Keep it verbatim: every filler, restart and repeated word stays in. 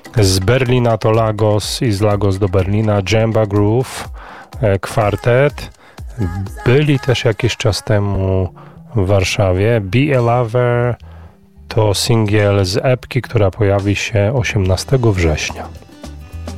z Berlina to Lagos i z Lagos do Berlina Djemba Groove kwartet. Byli też jakiś czas temu w Warszawie. Be a Lover to singiel z epki, która pojawi się osiemnastego września.